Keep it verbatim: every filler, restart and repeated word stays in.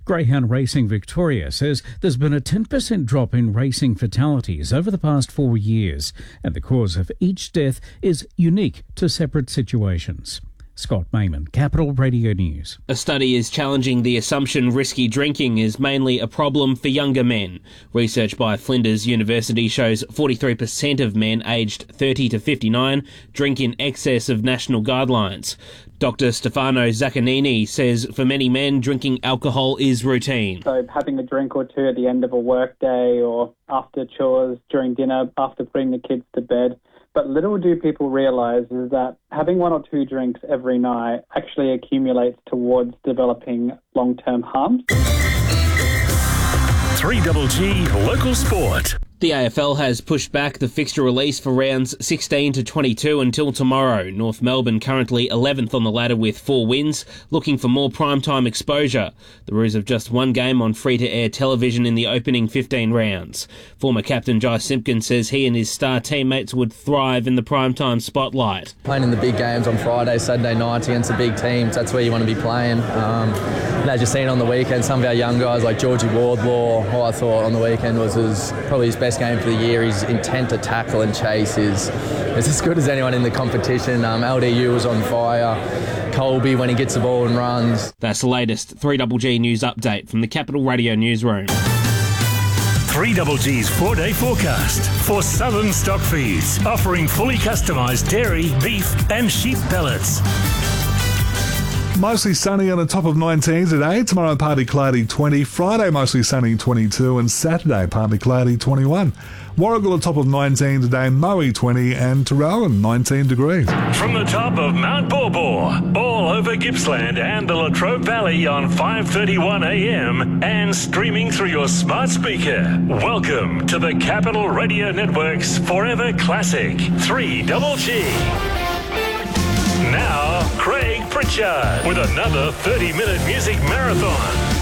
Greyhound Racing Victoria says there's been a ten percent drop in racing fatalities over the past four years, and the cause of each death is unique to separate situations. Scott Mayman, Capital Radio News. A study is challenging the assumption risky drinking is mainly a problem for younger men. Research by Flinders University shows forty-three percent of men aged thirty to fifty-nine drink in excess of national guidelines. Doctor Stefano Zaccanini says for many men, drinking alcohol is routine. So having a drink or two at the end of a work day or after chores, during dinner, after putting the kids to bed. But little do people realise is that having one or two drinks every night actually accumulates towards developing long-term harms. three G G Local Sport. The A F L has pushed back the fixture release for rounds sixteen to twenty-two until tomorrow. North Melbourne currently eleventh on the ladder with four wins, looking for more primetime exposure. The Roos have just one game on free-to-air television in the opening fifteen rounds. Former captain Jai Simpkin says he and his star teammates would thrive in the primetime spotlight. Playing in the big games on Friday, Saturday nights against the big teams, that's where you want to be playing. Um, and as you've seen on the weekend, some of our young guys like Georgie Wardlaw, who I thought on the weekend was his, probably his best game for the year. His intent to tackle and chase is, is as good as anyone in the competition. Um, L D U was on fire. Colby when he gets the ball and runs. That's the latest three G G news update from the Capital Radio newsroom. three G G's four-day forecast for Southern Stock Feeds, offering fully customised dairy, beef and sheep pellets. Mostly sunny on a top of nineteen today. Tomorrow partly cloudy twenty. Friday mostly sunny twenty-two. And Saturday partly cloudy twenty-one. Warragul a top of nineteen today. Moe twenty. And Tarralgon nineteen degrees. From the top of Mount Borbor, all over Gippsland and the Latrobe Valley on five thirty-one a m and streaming through your smart speaker. Welcome to the Capital Radio Network's Forever Classic three G G. Now, Craig Pritchard with another thirty minute music marathon.